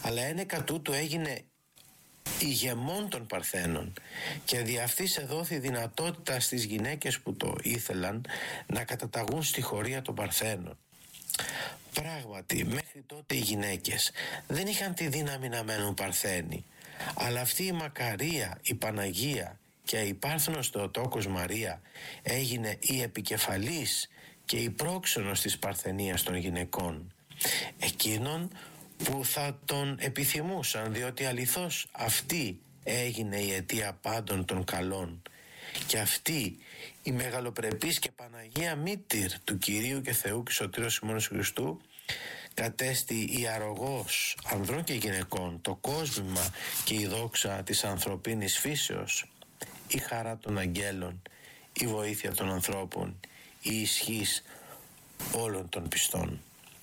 αλλά ένεκα τούτου έγινε ηγεμόν των Παρθένων και δι' αυτής εδόθη δυνατότητα στις γυναίκες που το ήθελαν να καταταγούν στη χωρία των Παρθένων. Πράγματι μέχρι τότε οι γυναίκες δεν είχαν τη δύναμη να μένουν Παρθένοι, αλλά αυτή η Μακαρία, η Παναγία και η Πάρθενος Θεοτόκος Μαρία έγινε η επικεφαλής και η πρόξενος της παρθενίας των γυναικών, εκείνων που θα τον επιθυμούσαν, διότι αληθώς αυτή έγινε η αιτία πάντων των καλών, και αυτή η μεγαλοπρεπής και Παναγία Μήτηρ του Κυρίου και Θεού και Σωτήρος ημών Χριστού κατέστη η αρρωγός ανδρών και γυναικών, το κόσμημα και η δόξα της ανθρωπίνης φύσεως, η χαρά των αγγέλων, η βοήθεια των ανθρώπων, η ισχύς όλων των πιστών.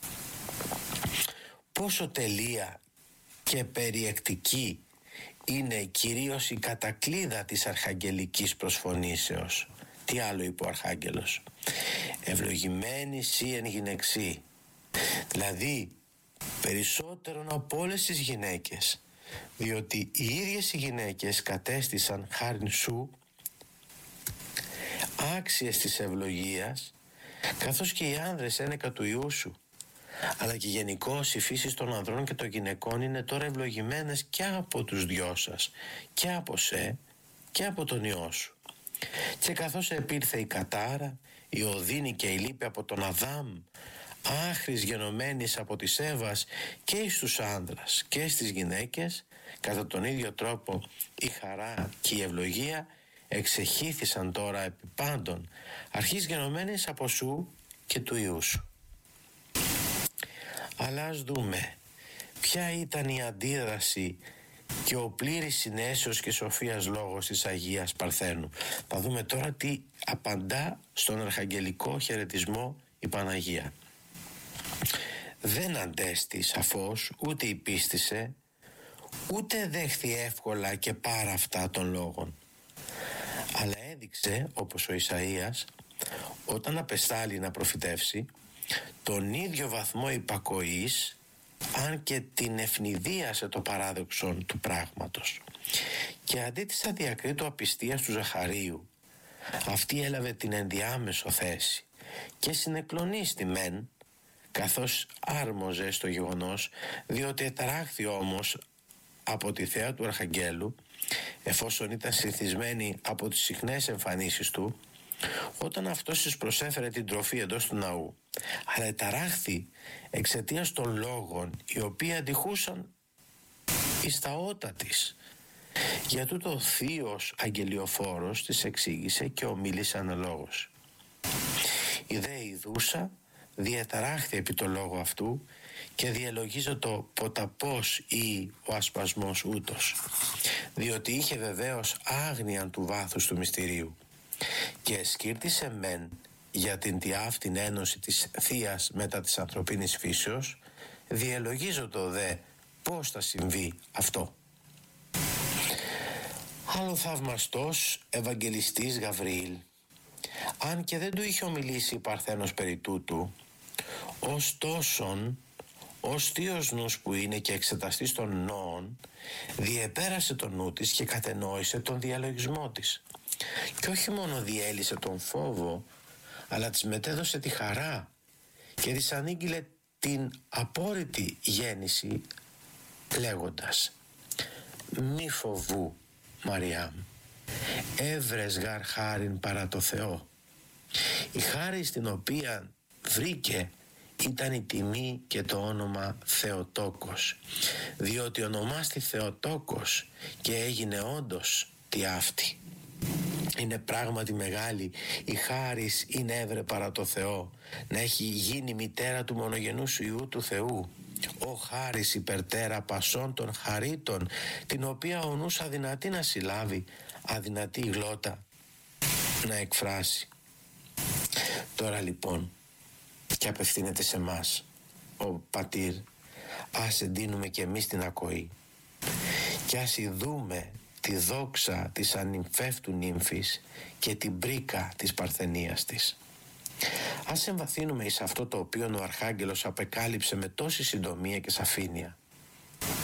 Πόσο τελεία και περιεκτική είναι κυρίως η κατακλείδα της αρχαγγελικής προσφωνήσεως. Τι άλλο είπε ο Αρχάγγελος? Ευλογημένη σύ εν γυναιξή. Δηλαδή περισσότερον από όλες τις γυναίκες, διότι οι ίδιες οι γυναίκες κατέστησαν χάριν σου άξιες της ευλογίας, καθώς και οι άνδρες ένεκα του Υιού σου. Αλλά και γενικώς οι φύσεις των ανδρών και των γυναικών είναι τώρα ευλογημένες και από τους δυο σας, και από σε και από τον Υιό σου. Και καθώς επήρθε η κατάρα, η οδύνη και η λύπη από τον Αδάμ, άχρης γενομένης από της Εύας, και εις τους άνδρας και στις γυναίκες, κατά τον ίδιο τρόπο η χαρά και η ευλογία εξεχύθησαν τώρα επί πάντων, αρχής γενομένης από σου και του Υιού σου. Αλλά ας δούμε ποια ήταν η αντίδραση και ο πλήρης συνέσεως και σοφίας λόγος της Αγίας Παρθένου. Θα δούμε τώρα τι απαντά στον αρχαγγελικό χαιρετισμό η Παναγία. Δεν αντέστη σαφώς, ούτε υπίστησε, ούτε δέχθη εύκολα και πάρα αυτά των λόγων, αλλά έδειξε, όπως ο Ισαΐας όταν απεστάλλει να προφητεύσει, τον ίδιο βαθμό υπακοής, αν και την ευνηδίασε το παράδοξο του πράγματος. Και αντί της αδιακρίτου απιστίας του Ζαχαρίου, αυτή έλαβε την ενδιάμεσο θέση και συνεκλονίστη μεν, καθώς άρμοζε στο γεγονός, διότι εταράχθη όμως από τη θέα του Αρχαγγέλου, εφόσον ήταν συνηθισμένη από τις συχνές εμφανίσεις του, όταν αυτός της προσέφερε την τροφή εντός του ναού, αλλά εταράχθη εξαιτίας των λόγων οι οποίοι αντιχούσαν εις τα ότα της. Για τούτο ο θείος αγγελιοφόρος της εξήγησε και ομίλησε αναλόγως. Η δε ειδούσα διαταράχθη επί το λόγο αυτού και διαλογίζω το ποταπός ή ο ασπασμός ούτως, διότι είχε βεβαίως άγνοιαν του βάθους του μυστηρίου, και σκύρτησε μεν για την τιάφτην ένωση της θείας μετά της ανθρωπίνης φύσεως, διαλογίζω το δε πώς θα συμβεί αυτό. Άλλο θαυμαστός Ευαγγελιστής Γαβριήλ, αν και δεν του είχε ομιλήσει η Παρθένος περί τούτου, ωστόσον ως θείος νους που είναι και εξεταστής των νόων, διεπέρασε το νου της και κατενόησε τον διαλογισμό της, και όχι μόνο διέλυσε τον φόβο, αλλά της μετέδωσε τη χαρά και της ανήγγειλε την απόρριτη γέννηση, λέγοντας: «Μη φοβού, Μαριάμ, έβρες γαρ χάριν παρά το Θεό». Η χάρη στην οποία βρήκε ήταν η τιμή και το όνομα Θεοτόκος, διότι ονομάστη Θεοτόκος και έγινε όντως τιάφτη. Είναι πράγματι μεγάλη η χάρις είναι έβρε παρά το Θεό, να έχει γίνει μητέρα του μονογενού σου Υιού του Θεού. Ο χάρις υπερτέρα πασών των χαρίτων, την οποία ο νους αδυνατεί να συλλάβει, αδυνατή η γλώτα να εκφράσει. Τώρα λοιπόν, και απευθύνεται σε μας ο Πατήρ, ας εντείνουμε και εμείς την ακοή και ας ειδούμε τη δόξα της ανυμφεύτου νύμφης και την πρίκα της παρθενίας της. Ας εμβαθύνουμε εις αυτό το οποίο ο Αρχάγγελος απεκάλυψε με τόση συντομία και σαφήνεια.